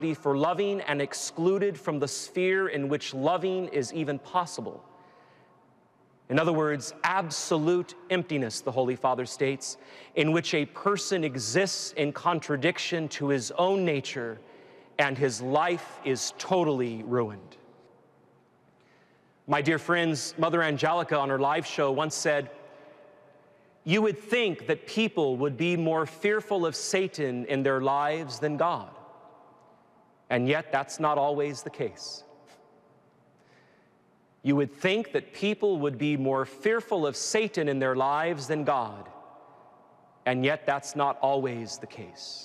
for loving and excluded from the sphere in which loving is even possible. In other words, absolute emptiness, the Holy Father states, in which a person exists in contradiction to his own nature and his life is totally ruined. My dear friends, Mother Angelica on her live show once said, "You would think that people would be more fearful of Satan in their lives than God. And yet that's not always the case." You would think that people would be more fearful of Satan in their lives than God. And yet that's not always the case.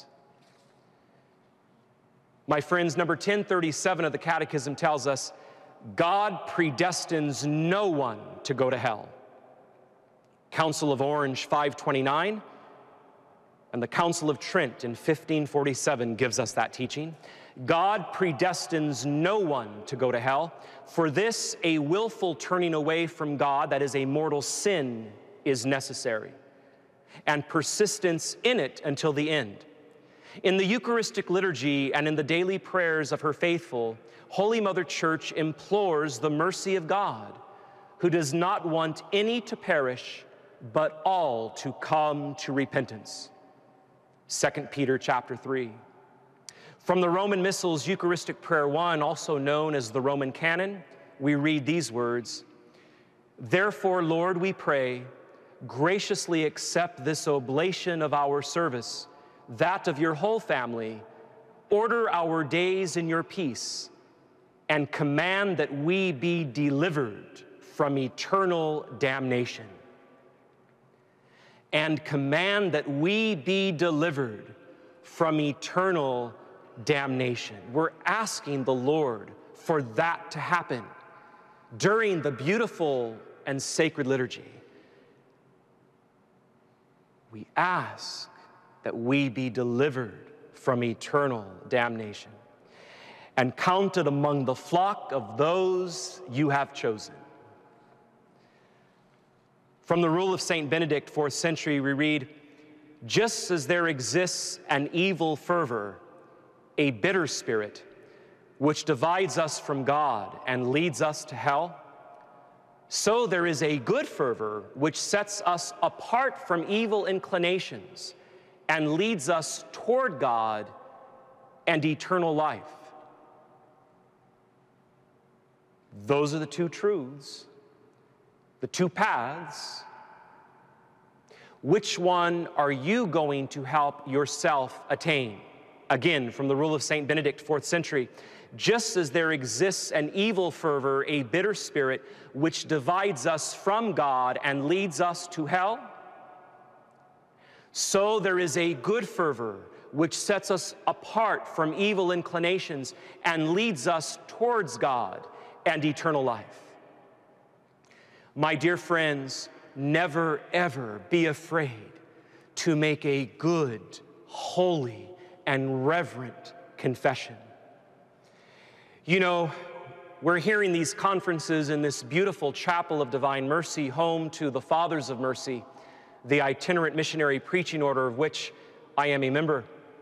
My friends, number 1037 of the Catechism tells us, God predestines no one to go to hell. Council of Orange 529 and the Council of Trent in 1547 gives us that teaching. God predestines no one to go to hell. For this, a willful turning away from God, that is a mortal sin, is necessary, and persistence in it until the end. In the Eucharistic liturgy and in the daily prayers of her faithful, Holy Mother Church implores the mercy of God, who does not want any to perish, but all to come to repentance. 2 Peter chapter 3. From the Roman Missals, Eucharistic Prayer 1, also known as the Roman Canon, we read these words, "Therefore, Lord, we pray, graciously accept this oblation of our service, that of your whole family, order our days in your peace, and command that we be delivered from eternal damnation." And command that we be delivered from eternal damnation. We're asking the Lord for that to happen during the beautiful and sacred liturgy. We ask that we be delivered from eternal damnation and counted among the flock of those you have chosen. From the Rule of St. Benedict, 4th century, we read, "Just as there exists an evil fervor, a bitter spirit, which divides us from God and leads us to hell, so there is a good fervor which sets us apart from evil inclinations and leads us toward God and eternal life." Those are the two truths, the two paths. Which one are you going to help yourself attain? Again, from the Rule of St. Benedict, 4th century, "Just as there exists an evil fervor, a bitter spirit, which divides us from God and leads us to hell, so there is a good fervor which sets us apart from evil inclinations and leads us towards God and eternal life." My dear friends, never ever be afraid to make a good, holy, and reverent confession. You know, we're hearing these conferences in this beautiful Chapel of Divine Mercy, home to the Fathers of Mercy, the itinerant missionary preaching order of which I am a member.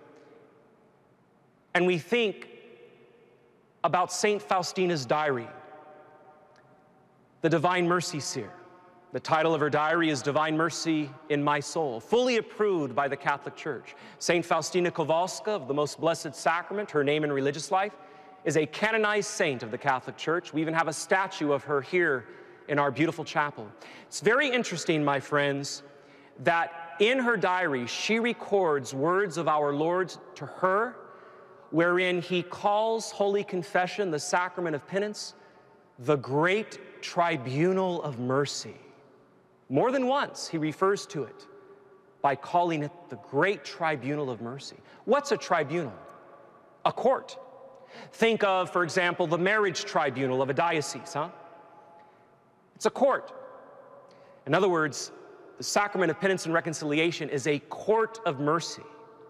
And we think about St. Faustina's diary, the Divine Mercy Seer. The title of her diary is Divine Mercy in My Soul, fully approved by the Catholic Church. St. Faustina Kowalska of the Most Blessed Sacrament, her name in religious life, is a canonized saint of the Catholic Church. We even have a statue of her here in our beautiful chapel. It's very interesting, my friends, that in her diary, she records words of our Lord to her, wherein he calls Holy Confession, the sacrament of penance, the great tribunal of mercy. More than once, he refers to it by calling it the great tribunal of mercy. What's a tribunal? A court. Think of, for example, the marriage tribunal of a diocese, It's a court. In other words, the sacrament of penance and reconciliation is a court of mercy.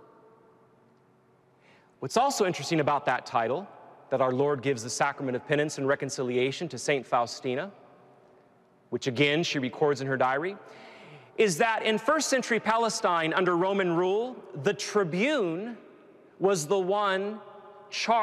What's also interesting about that title, that our Lord gives the sacrament of penance and reconciliation to St. Faustina, which again she records in her diary, is that in first century Palestine under Roman rule, the tribune was the one charge